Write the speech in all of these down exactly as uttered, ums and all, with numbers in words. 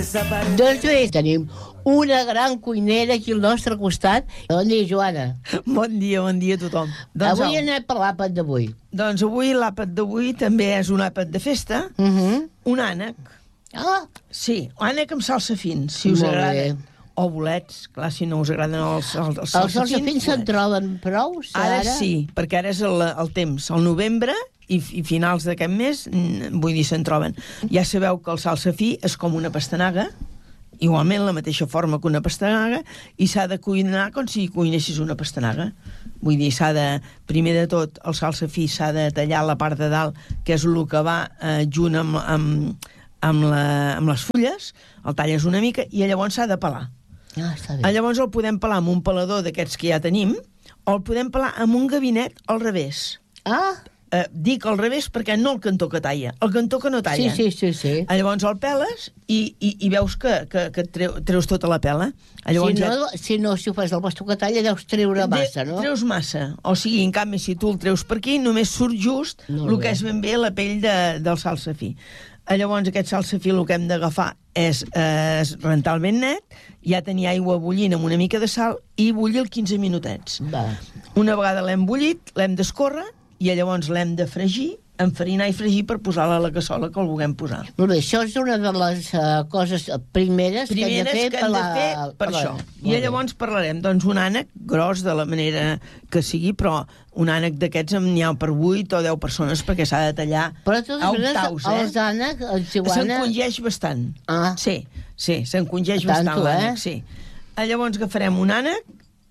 Doncs bé, tenim una gran cuinera aquí al nostre costat. Bon dia, Joana. Bon dia, bon dia a tothom. Doncs avui anem per l'àpat d'avui. Doncs avui l'àpat d'avui també és un àpat de festa, Uh -huh. un ànec. Ah, Sí, ànec amb salsa fins, si us Molt bé. agrada. O bolets, clar, si no us agraden els, els, els els salsafins se'n troben prou? Ara sí, perquè ara és el, el temps, el novembre i, i finals d'aquest mes, mm, vull dir, se'n troben. Ja sabeu que el salsafí és com una pastanaga, igualment la mateixa forma que una pastanaga, i s'ha de cuinar com si cuinessis una pastanaga. Vull dir, s'ha de, primer de tot, el salsafí s'ha de tallar la part de dalt, que és el que va eh, junt amb, amb, amb, la, amb les fulles, el talles una mica i llavors s'ha de pelar. Ah, està bé. Llavors el podem pelar amb un pelador d'aquests que ja tenim, o el podem pelar amb un gabinet al revés. Ah, Eh, dic al revés perquè no el cantó que talla, el cantó que no sí, talla. sí, sí, sí. Llavors el peles i, i, i veus que, que, que treu, treus tota la pela. Llavors Si no, si no, si ho fas del bastó que talla, deus treure massa, no? Treus massa. O sigui, en canvi, si tu el treus per aquí, només surt just Molt el bé. que és ben bé la pell de, del salsafí. Llavors aquest salsafí el que hem d'agafar és, eh, és rentar ben net, ja tenir aigua bullint amb una mica de sal i bullir quinze minutets. Va. Una vegada l'hem bullit, l'hem d'escórrer i llavors l'hem de fregir, enfarinar i fregir per posar-la a la cassola que el vulguem posar. Molt bé, això és una de les uh, coses primeres, Primeres que hem de fer, que per, hem de la, fer per la- això. Molt I llavors parlarem, doncs, un ànec gros de la manera que sigui, però un ànec d'aquests n'hi ha per vuit o deu persones perquè s'ha de tallar bé. Però de totes a maneres, octaus, eh? els ànecs, els Joana... S'encongeix bastant. Ah. Sí, sí, s'encongeix Tanto, bastant l'ànec, eh? sí. Llavors agafarem un ànec,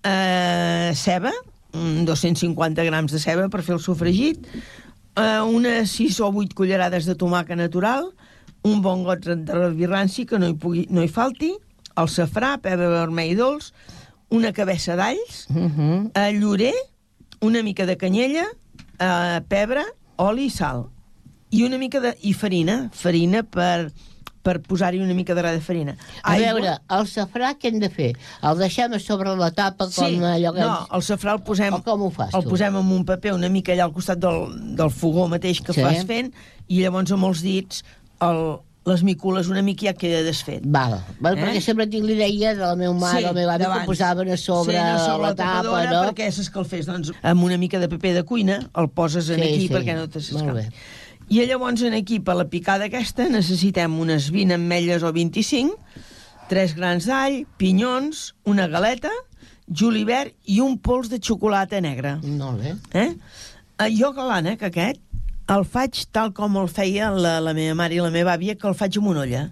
eh, ceba, mm, dos-cents cinquanta grams de ceba per fer el sofregit, eh, unes sis o vuit cullerades de tomàquet natural, un bon got de rabí ranci que no hi, pugui, no hi falti, el safrà, pebre vermell dolç, una cabeça d'alls, Uh -huh. eh, llorer, una mica de canyella, eh, pebre, oli i sal. I una mica de... i farina, farina per, per posar-hi una mica de gra de farina. A Aigua. veure, el safrà què hem de fer? El deixem a sobre la tapa com Sí, allò que... no, el safrà el posem... O com ho fas, El tu? posem en un paper una mica allà al costat del, del fogó mateix que Sí. fas fent, i llavors amb els dits el, les micules una mica ja queda desfet. Val, val Eh? perquè sempre tinc l'idea de la meva mare, la meva avi, que d'abans. posaven a sobre, sí, no, sobre la la tapa, tapadora, no? perquè s'escalfés. Doncs amb una mica de paper de cuina el poses en Sí, aquí sí. perquè no te Molt s'escalfi. bé. I llavors en aquí, per la picada aquesta, necessitem unes vint ametlles o vint-i-cinc, tres grans d'all, pinyons, una galeta, julivert i un pols de xocolata negra. Molt bé. Eh? Eh, Jo que l'ànec aquest el faig tal com el feia la, la meva mare i la meva àvia, que el faig amb una olla.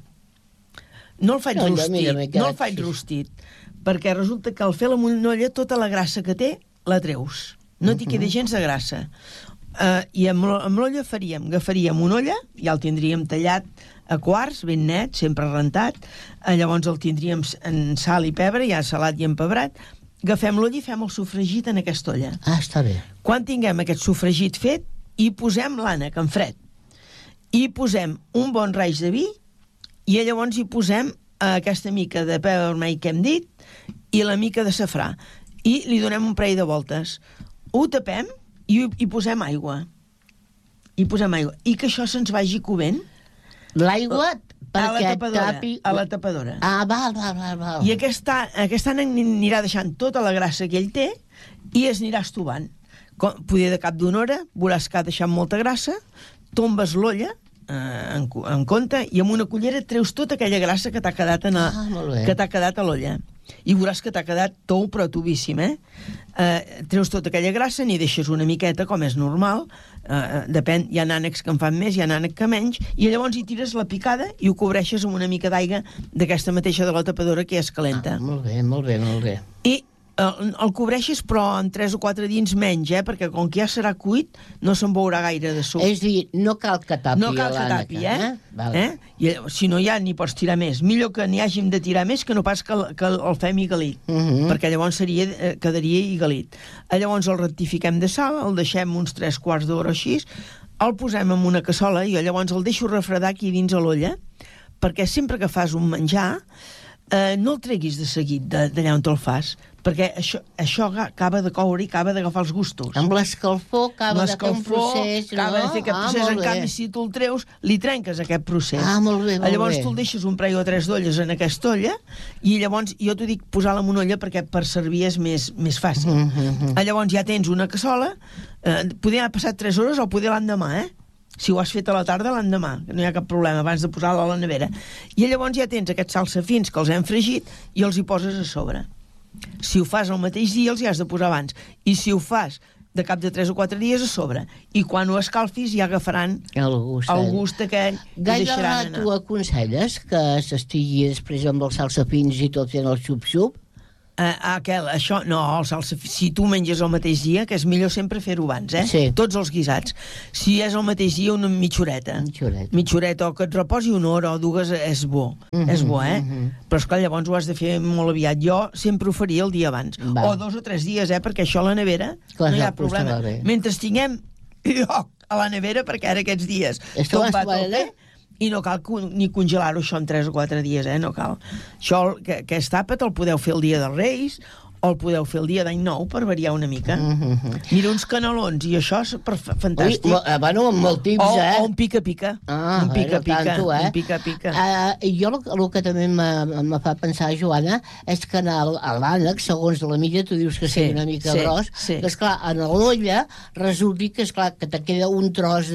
No el faig Olla, rostit, mira, m'he no quedat el faig així. rostit, perquè resulta que al fer la amb una olla tota la grassa que té la treus. No t'hi queda gens de grassa. Uh, I amb, l'o- amb l'olla faríem, agafaríem una olla, ja el tindríem tallat a quarts, ben net, sempre rentat, uh, llavors el tindríem en sal i pebre, ja salat i empebrat, agafem l'olla i fem el sofregit en aquesta olla. Ah, està bé. Quan tinguem aquest sofregit fet, hi posem l'ànec en fred. Hi posem un bon raig de vi i llavors hi posem eh, aquesta mica de pebre vermell que hem dit i la mica de safrà. I li donem un parell de voltes. Ho tapem i hi, hi posem aigua. Hi posem aigua. I que això se'ns vagi coent L'aigua a la perquè tapadora. tapi... A la tapadora. Ah, val, val, val, val. I aquest, a- aquest ànec anirà deixant tota la grassa que ell té i es anirà estovant. Com, poder de cap d'una hora, veuràs que ha deixat molta grassa, tombes l'olla eh, en, cu- en compte i amb una cullera treus tota aquella grassa que t'ha quedat, en a, Ah, molt bé. que t'ha quedat a l'olla. I veuràs que t'ha quedat tou, però tovíssim, eh? eh? Treus tota aquella grassa, n'hi deixes una miqueta, com és normal, eh, depèn, hi ha ànecs que en fan més, hi ha ànecs que menys, i llavors hi tires la picada i ho cobreixes amb una mica d'aigua d'aquesta mateixa de la tapadora que ja és calenta. Ah, molt bé, molt bé, molt bé. I el, el cobreixes però en tres o quatre dins menys, eh? Perquè com que ja serà cuit no se'n veurà gaire de suc. És a dir, no cal que tapi No cal que l'ànec, tapi, eh? Vale. eh? I, si no hi ha, n'hi pots tirar més. Millor que n'hi hàgim de tirar més que no pas que, el- que el fem igalit, Uh -huh. perquè llavors seria, eh, quedaria igalit. Eh, Llavors el rectifiquem de sal, el deixem uns tres quarts d'hora o així, el posem en una cassola i jo llavors el deixo refredar aquí dins a l'olla, perquè sempre que fas un menjar eh, no el treguis de seguit d'allà on te'l fas, perquè això, això acaba de coure i acaba d'agafar els gustos. Amb l'escalfor acaba de fer un procés, no? Acaba de fer aquest ah, procés, en canvi, si tu el treus, li trenques aquest procés. Ah, molt bé, molt llavors bé. tu el deixes un parell o tres d'olles en aquesta olla, i llavors jo t'ho dic posar-la en una olla perquè per servir és més, més fàcil. Mm -hmm. Llavors ja tens una cassola, eh, poder haver passat tres hores o poder l'endemà, eh? Si ho has fet a la tarda, l'endemà, que no hi ha cap problema, abans de posar-la a la nevera. I llavors ja tens aquests salsafins que els hem fregit i els hi poses a sobre. Si ho fas el mateix dia, els hi has de posar abans. I si ho fas de cap de tres o quatre dies, a sobre. I quan ho escalfis ja agafaran el gust, el gust aquell i deixaran anar. Tu aconselles que s'estigui després amb els salsafins i tot fent el xup-xup? Uh, aquel, això, no, el salsa, si tu menges el mateix dia, que és millor sempre fer-ho abans, eh? Sí. Tots els guisats. Si és el mateix dia, una mitja horeta. Mitja horeta. Mitja horeta, o que et reposi una hora o dues, és bo. Mm -hmm, és bo, eh? Mm -hmm. Però, esclar, llavors ho has de fer molt aviat. Jo sempre ho faria el dia abans. Va. O dos o tres dies, eh? Perquè això a la nevera clar, no hi ha problema. Mentre tinguem lloc a la nevera, perquè ara aquests dies tot va tot bé, i no cal ni congelar-ho això en tres o quatre dies, eh? No cal. Això, que, aquest àpat el podeu fer el dia dels Reis o el podeu fer el dia d'any nou per variar una mica. Mm -hmm. Mira, uns canelons i això és fantàstic. Ui, bueno, amb molt tips, o, eh? O un pica-pica. Ah, un pica-pica. Tanto, eh? Un pica-pica. Uh, jo el, el que també me fa pensar, Joana, és que en l'ànec, segons la mida, tu dius que sigui sí, una mica sí, gros, sí. que, esclar, en l'olla resulta que, esclar, que te queda un tros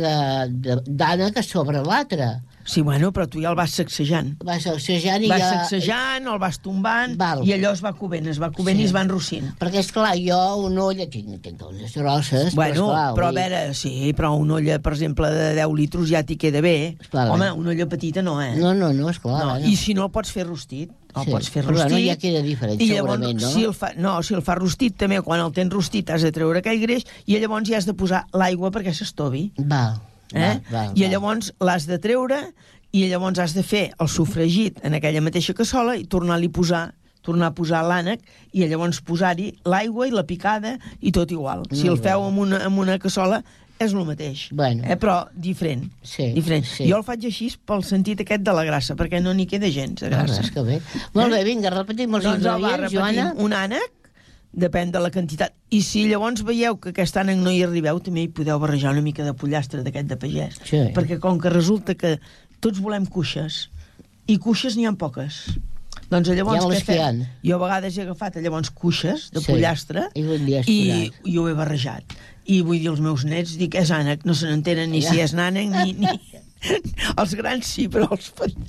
d'ànec a sobre l'altre. Sí, bueno, però tu ja el vas sacsejant. Vas sacsejant i vas ja... Vas sacsejant, el vas tombant, Val. i allò es va covent, es va covent sí. I es va enrossint. Perquè, esclar, jo una olla... Tinc, tinc unes grosses, bueno, però, esclar... però a veure, sí, però una olla, per exemple, de deu litres ja t'hi queda bé. Esclar, home, una olla petita no, eh? No, no, no, esclar. No. No. I si no, el pots fer rostit. El sí. pots fer però rostit. Però ja queda diferent, i segurament, llavors, no? Si el fa, no, si el fa rostit, també, quan el tens rostit, has de treure aquell greix i llavors ja has de posar l'aigua perquè s'estovi. Val, eh? val, val. I llavors l'has de treure i llavors has de fer el sofregit en aquella mateixa cassola i tornar-li a posar tornar a posar l'ànec i llavors posar-hi l'aigua i la picada i tot igual. Mm, si el feu amb una, amb una cassola és el mateix, bueno. eh? Però diferent. Sí, diferent. Sí. Jo el faig així pel sentit aquest de la grassa, perquè no n'hi queda gens de grassa. Ah, que bé. Molt bé, vinga, repetim els doncs ingredients, Joana. Un ànec, depèn de la quantitat. I si llavors veieu que aquest ànec no hi arribeu, també hi podeu barrejar una mica de pollastre d'aquest de pagès. Sí. Perquè com que resulta que tots volem cuixes, i cuixes n'hi ha poques. Doncs llavors ja què fem? Jo a vegades he agafat llavors cuixes de sí. pollastre i, i, i ho he barrejat. I vull dir, els meus nets, dic, és ànec, no se n'entenen ni ja. Si és ànec ni... ni... Els grans sí, però els,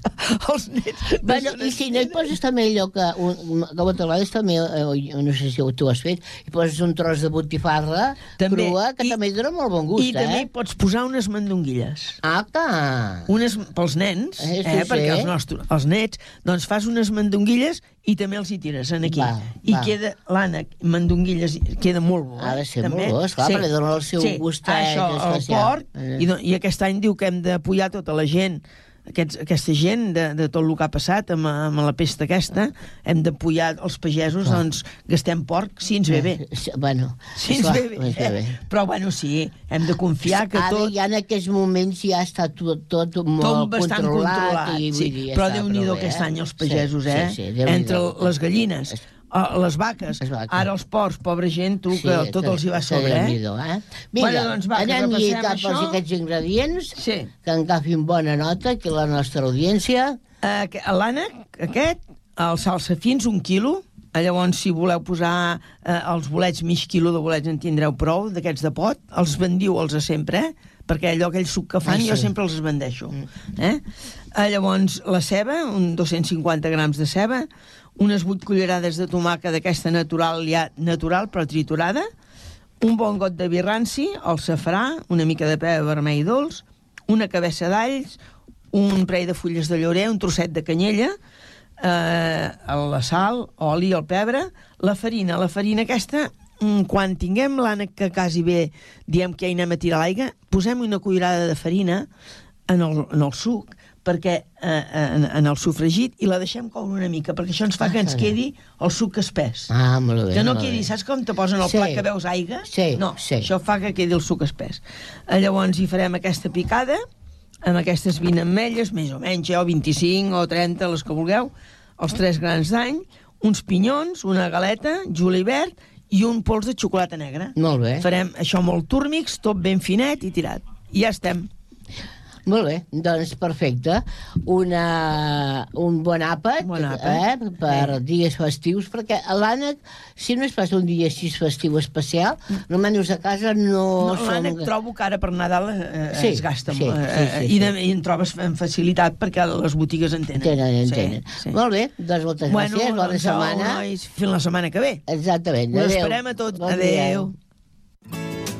els nets... Bueno, i si no hi poses també allò que, un, que moltes vegades també, eh, no sé si tu has fet, hi poses un tros de botifarra també, crua, que i, també dona molt bon gust, i eh? I també hi pots posar unes mandonguilles. Ah, que... Unes pels nens, eh, sí, eh perquè sí. els nostres, els nets, doncs fas unes mandonguilles i també els hi tires en aquí. Va, I va. Queda l'ànec, mandonguilles, queda molt bo. Ha de ser també. molt bo, esclar, sí. perquè dona el seu sí. gustet això, especial. El porc, eh. i, i aquest any diu que hem d'apoyar tota la gent, aquests, aquesta gent de, de tot el que ha passat amb, amb la pesta aquesta, hem d'apoyar els pagesos, clar. Doncs gastem porc si ens ve bé. Eh, bueno, si ens ve bé. Eh? bé. Però bueno, sí, hem de confiar que ara, tot... Ara ja en aquests moments ja està tot, tot molt tot bastant controlat. controlat i, sí. dir, ja però està, Déu-n'hi-do però aquest eh? any els pagesos, eh? Sí, sí, entre les gallines... les vaques, les vaques, ara els porcs, pobra gent, tu, sí, que tot que, els hi va sobre, eh? eh? Vinga, bueno, doncs va, anem-hi cap als aquests ingredients, sí. que en agafin bona nota, que la nostra audiència... Uh, l'ànec, aquest, el salsafins, un quilo, llavors, si voleu posar uh, els bolets, mig quilo de bolets en tindreu prou, d'aquests de pot, els vendiu els a sempre, eh? Perquè allò, aquell suc que fan, ah, sí. jo sempre els vendeixo. Mm. Eh? Uh, llavors, la ceba, un dos-cents cinquanta grams de ceba, unes vuit cullerades de tomàquet d'aquesta natural, ja natural, però triturada, un bon got de vi ranci, el safrà, una mica de pebre vermell dolç, una cabeça d'alls, un parell de fulles de llorer, un trosset de canyella, eh, la sal, oli, el pebre, la farina. La farina aquesta, quan tinguem l'ànec que quasi bé, diem que hi anem a tirar l'aigua, posem una cullerada de farina en el, en el suc, perquè eh, en, en el sofregit, i la deixem coure una mica, perquè això ens fa que ens quedi el suc espès. Ah, molt bé. Que no molt quedi, bé. Saps com te posen el sí. plat que veus aigua? Sí, no, sí. això fa que quedi el suc espès. Llavors hi farem aquesta picada, amb aquestes vint ametlles, més o menys, eh, o vint-i-cinc o trenta, les que vulgueu, els tres grans d'any, uns pinyons, una galeta, julivert i un pols de xocolata negra. Molt bé. Farem això molt túrmix, tot ben finet i tirat. I ja estem. Molt bé, doncs perfecte. Una, un bon àpat, bon àpat. Eh, per eh. dies festius, perquè a l'ànec, si no es passa un dia així festiu especial, no menys a casa no... no som... L'ànec trobo que ara per Nadal eh, sí, es gasta sí, molt. Sí, sí, sí, I, de, I en trobes amb facilitat perquè les botigues en tenen. Tenen, en tenen. Sí, sí. Molt bé, doncs moltes bueno, gràcies, bona doncs, setmana. Nois, fins la setmana que ve. Exactament. Us esperem a tots. Bon Adéu.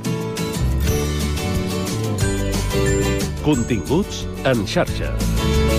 Continguts en xarxa.